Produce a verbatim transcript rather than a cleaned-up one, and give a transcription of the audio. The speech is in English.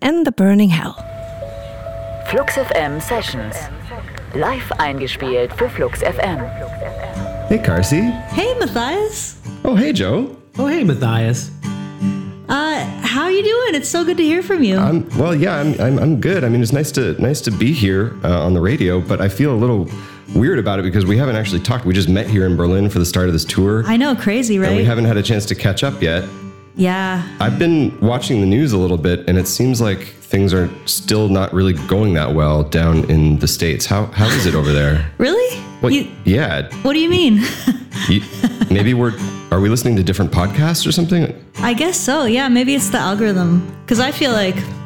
and the Burning Hell. Flux F M Sessions. Live eingespielt für Flux F M. Hey, Carsey. Hey, Matthias. Oh, hey, Joe. Oh, hey, Matthias. Uh, how are you doing? It's so good to hear from you. Um, well, yeah, I'm, I'm I'm good. I mean, it's nice to nice to be here uh, on the radio, but I feel a little weird about it because we haven't actually talked. We just met here in Berlin for the start of this tour. I know, crazy, right? And we haven't had a chance to catch up yet. Yeah. I've been watching the news a little bit, and it seems like things are still not really going that well down in the States. How How is it over there? Really? What? You, yeah. What do you mean? you, maybe we're... Are we listening to different podcasts or something? I guess so. Yeah, maybe it's the algorithm. Because I feel like